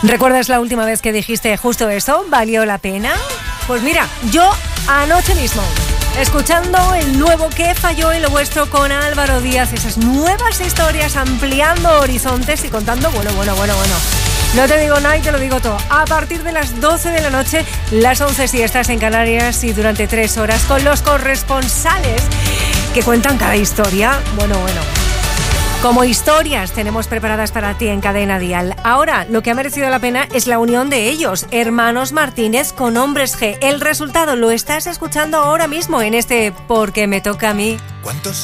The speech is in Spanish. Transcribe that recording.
¿Recuerdas la última vez que dijiste justo eso? ¿Valió la pena? Pues mira, yo anoche mismo, escuchando el nuevo ¿Qué falló en lo vuestro? Con Álvaro Díaz, esas nuevas historias ampliando horizontes y contando, bueno. No te digo nada y te lo digo todo. A partir de las 12 de la noche, las 11 si estás en Canarias y durante 3 horas con los corresponsales que cuentan cada historia. Bueno. Como historias tenemos preparadas para ti en Cadena Dial. Ahora, lo que ha merecido la pena es la unión de ellos, Hermanos Martínez con Hombres G. El resultado lo estás escuchando ahora mismo en este Porque me toca a mí. ¿Cuántos